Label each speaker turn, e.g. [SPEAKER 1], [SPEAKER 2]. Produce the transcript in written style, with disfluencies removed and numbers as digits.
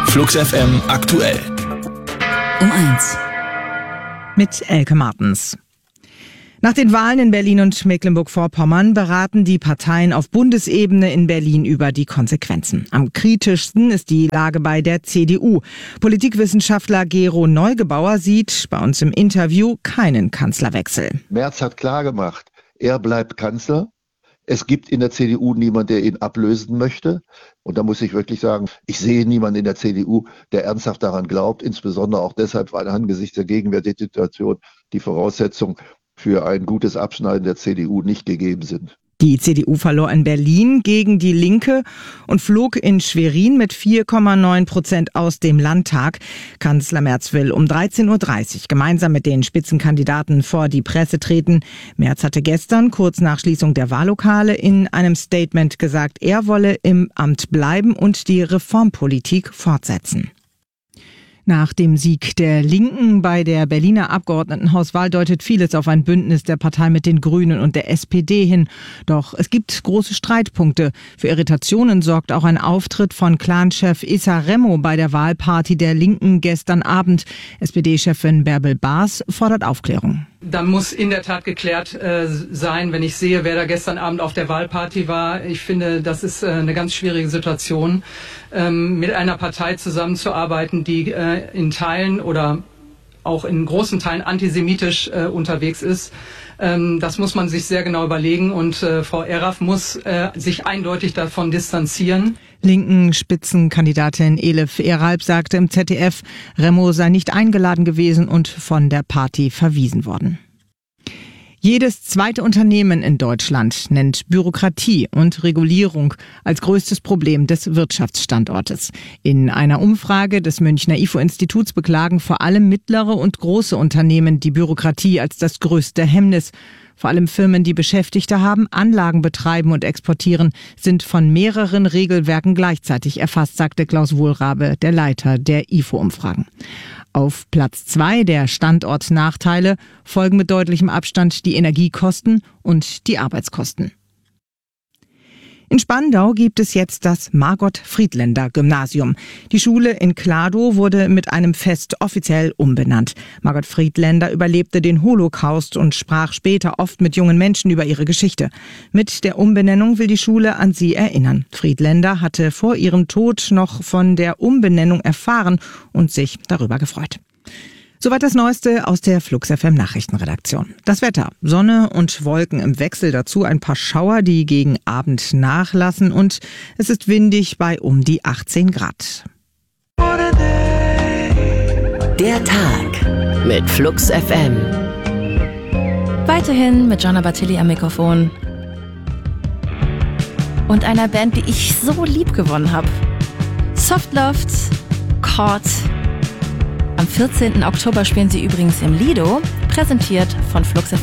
[SPEAKER 1] Flux FM aktuell.
[SPEAKER 2] Um 1.
[SPEAKER 3] Mit Elke Martens. Nach den Wahlen in Berlin und Mecklenburg-Vorpommern beraten die Parteien auf Bundesebene in Berlin über die Konsequenzen. Am kritischsten ist die Lage bei der CDU. Politikwissenschaftler Gero Neugebauer sieht bei uns im Interview keinen Kanzlerwechsel.
[SPEAKER 4] Merz hat klargemacht, er bleibt Kanzler. Es gibt in der CDU niemanden, der ihn ablösen möchte. Und da muss ich wirklich sagen, ich sehe niemanden in der CDU, der ernsthaft daran glaubt, insbesondere auch deshalb, weil angesichts der gegenwärtigen Situation die Voraussetzungen für ein gutes Abschneiden der CDU nicht gegeben sind.
[SPEAKER 3] Die CDU verlor in Berlin gegen die Linke und flog in Schwerin mit 4,9% aus dem Landtag. Kanzler Merz will um 13.30 Uhr gemeinsam mit den Spitzenkandidaten vor die Presse treten. Merz hatte gestern, kurz nach Schließung der Wahllokale, in einem Statement gesagt, er wolle im Amt bleiben und die Reformpolitik fortsetzen. Nach dem Sieg der Linken bei der Berliner Abgeordnetenhauswahl deutet vieles auf ein Bündnis der Partei mit den Grünen und der SPD hin. Doch es gibt große Streitpunkte. Für Irritationen sorgt auch ein Auftritt von Clanchef Issa Remo bei der Wahlparty der Linken gestern Abend. SPD-Chefin Bärbel Baas fordert Aufklärung.
[SPEAKER 5] Da muss in der Tat geklärt sein, wenn ich sehe, wer da gestern Abend auf der Wahlparty war. Ich finde, das ist eine ganz schwierige Situation, mit einer Partei zusammenzuarbeiten, die in Teilen oder auch in großen Teilen antisemitisch unterwegs ist. Das muss man sich sehr genau überlegen und Frau Erraff muss sich eindeutig davon distanzieren.
[SPEAKER 3] Linken Spitzenkandidatin Elif Eralp sagte im ZDF, Remo sei nicht eingeladen gewesen und von der Party verwiesen worden. Jedes zweite Unternehmen in Deutschland nennt Bürokratie und Regulierung als größtes Problem des Wirtschaftsstandortes. In einer Umfrage des Münchner IFO-Instituts beklagen vor allem mittlere und große Unternehmen die Bürokratie als das größte Hemmnis. Vor allem Firmen, die Beschäftigte haben, Anlagen betreiben und exportieren, sind von mehreren Regelwerken gleichzeitig erfasst, sagte Klaus Wohlrabe, der Leiter der IFO-Umfragen. Auf Platz 2 der Standortnachteile folgen mit deutlichem Abstand die Energiekosten und die Arbeitskosten. In Spandau gibt es jetzt das Margot-Friedländer-Gymnasium. Die Schule in Kladow wurde mit einem Fest offiziell umbenannt. Margot Friedländer überlebte den Holocaust und sprach später oft mit jungen Menschen über ihre Geschichte. Mit der Umbenennung will die Schule an sie erinnern. Friedländer hatte vor ihrem Tod noch von der Umbenennung erfahren und sich darüber gefreut. Soweit das Neueste aus der Flux FM Nachrichtenredaktion. Das Wetter: Sonne und Wolken im Wechsel, dazu ein paar Schauer, die gegen Abend nachlassen und es ist windig bei um die 18 Grad.
[SPEAKER 2] Der Tag mit Flux FM.
[SPEAKER 6] Weiterhin mit Gianna Bartilli am Mikrofon. Und einer Band, die ich so lieb gewonnen habe. Softloft, Caught. Am 14. Oktober spielen sie übrigens im Lido, präsentiert von Flux FM.